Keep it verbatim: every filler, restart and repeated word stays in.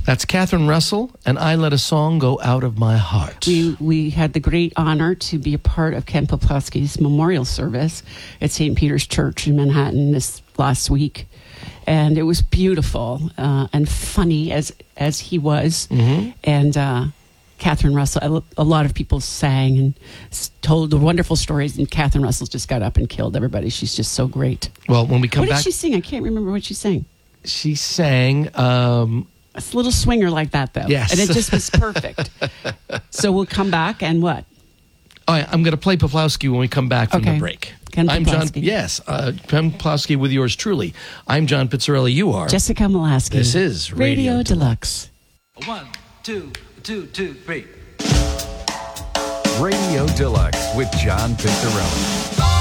That's Catherine Russell, and I Let a Song Go Out of My Heart. We we had the great honor to be a part of Ken Poplawski's memorial service at Saint Peter's Church in Manhattan this last week. And it was beautiful uh, and funny as as he was. Mm-hmm. And uh, Catherine Russell, a, a lot of people sang and told the wonderful stories, and Catherine Russell just got up and killed everybody. She's just so great. Well, when we come what back... What did she sing? I can't remember what she sang. She sang... Um, a little swinger like that, though. Yes. And it just was perfect. So we'll come back and what? All right, I'm going to play Poplawski when we come back from okay. the break. Ken I'm John. Poplawski. Yes, uh, Ken Poplawski with yours truly. I'm John Pizzarelli. You are Jessica Molaski. This is Radio, Radio Deluxe. One, two, two, two, three. Radio Deluxe with John Pizzarelli.